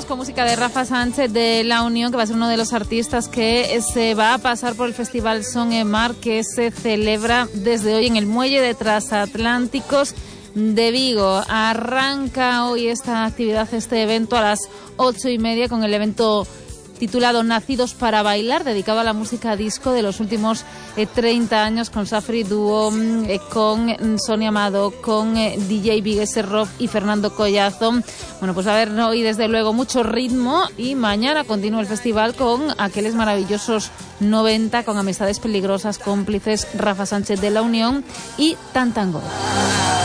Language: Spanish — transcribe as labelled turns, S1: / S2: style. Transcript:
S1: con música de Rafa Sánchez de La Unión, que va a ser uno de los artistas que se va a pasar por el Festival Son e Mar, que se celebra desde hoy en el Muelle de Transatlánticos de Vigo. Arranca hoy esta actividad, este evento, a las 8:30 con el evento titulado Nacidos para Bailar, dedicado a la música disco de los últimos 30 años, con Safri Dúo, con Sonia Amado, con DJ Biguese Rock y Fernando Collazo. Bueno, pues a ver, hoy desde luego mucho ritmo, y mañana continúa el festival con aquellos maravillosos 90, con Amistades Peligrosas, Cómplices, Rafa Sánchez de La Unión y Tantango.